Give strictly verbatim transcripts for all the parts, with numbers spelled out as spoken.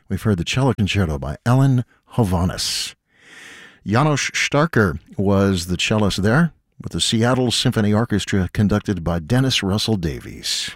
we've heard the Cello Concerto by Ellen Hovhaness. Janos Starker was the cellist there, with the Seattle Symphony Orchestra conducted by Dennis Russell Davies.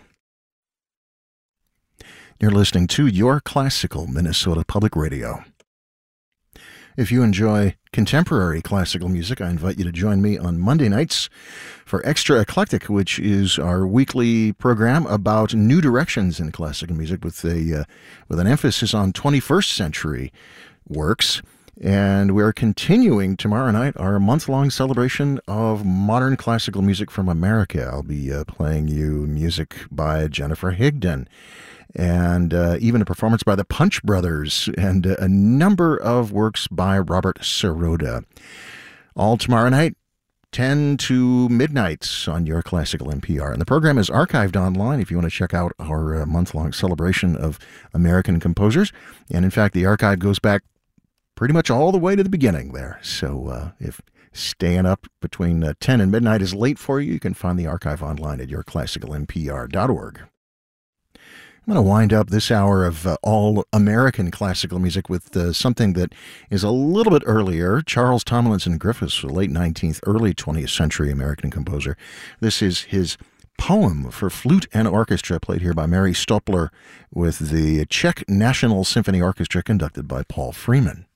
You're listening to Your Classical Minnesota Public Radio. If you enjoy contemporary classical music, I invite you to join me on Monday nights for Extra Eclectic, which is our weekly program about new directions in classical music with a uh, with an emphasis on twenty-first century works. And we're continuing tomorrow night our month-long celebration of modern classical music from America. I'll be uh, playing you music by Jennifer Higdon, and uh, even a performance by the Punch Brothers, and uh, a number of works by Robert Sirota. All tomorrow night, ten to midnight on Your Classical N P R. And the program is archived online if you want to check out our uh, month-long celebration of American composers. And in fact, the archive goes back pretty much all the way to the beginning there. So uh, if staying up between uh, ten and midnight is late for you, you can find the archive online at your classical n p r dot org. I'm going to wind up this hour of uh, all-American classical music with uh, something that is a little bit earlier. Charles Tomlinson Griffiths, late nineteenth, early twentieth century American composer. This is his poem for flute and orchestra, played here by Mary Stopler with the Czech National Symphony Orchestra, conducted by Paul Freeman.